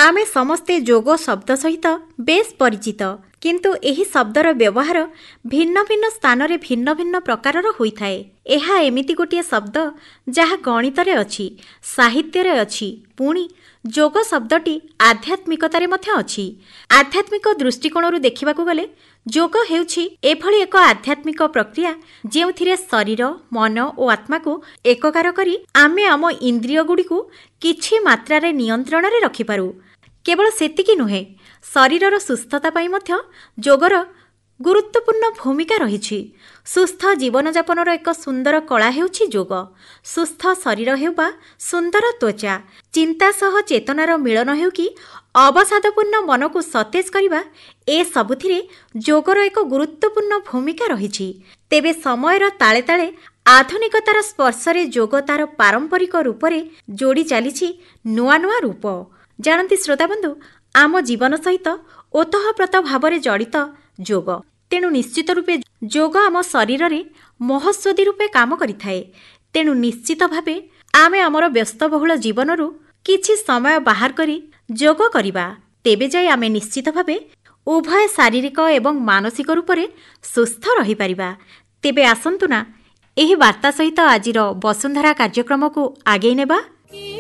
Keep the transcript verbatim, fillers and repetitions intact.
आमे समस्ते जोग शब्द सहित बेस परिचित, किंतु एही शब्दर व्यवहार भिन्न भिन्न स्थान रे भिन्न भिन्न प्रकारर होइथाए। एहा एमिति गोटिए शब्द जहा गणितरे अछि, साहित्यरे अछि, पुणी जोग शब्दटी आध्यात्मिकतारे मध्य अछि। आध्यात्मिक दृष्टिकोणरू देखिबाकू गले जोग हेउछि एभଳି एक आध्यात्मिक प्रक्रिया जेउथिरे शरीर, मन और आत्मा को एककार करी आमे आम इंद्रिय गुड़िकू किछि मात्रारे नियंत्रण रे रखिपारू। केवल सेतिकी नुहे, शरीरर सुस्थता पाई मध्य जोगर गुरुत्वपूर्ण भूमिका रहिछि। सुस्थ जीवन जापनर एक सुंदर कला हेउछि जोग। सुस्थ शरीर हेउ बा सुंदर त्वचा, चिंता सह चेतनार मिलन हेउ कि अवसादपूर्ण मन को सतेज करिबा, ए सबुथिरे जोगर एक गुरुत्वपूर्ण भूमिका रहिछि। तेबे समयर ताले ताले आधुनिकतार स्पर्शरे जोग तार पारंपरिक रूपरे जोड़ी चलीछि नुआ नुआ रूप। जानती श्रोताबंधु, आम जीवन सहित ओतःप्रत भावरे जड़ित जोग। तेणु निश्चित रूपे जोग आम शरीर रे महौषधि रूपे काम करिथाए। तेणु निश्चित भावे आमे आमर व्यस्तबहुल जीवनरू किछि समय बाहर करी जोग करिबा, तेबे जाय आमे निश्चित भावे उभय शारीरिक एवं मानसिक रूपरे सुस्थ रहि परिबा। तेबे आसंतु ना एही वार्ता सहित आजिर वसुंधरा कार्यक्रम को आगे नेबा।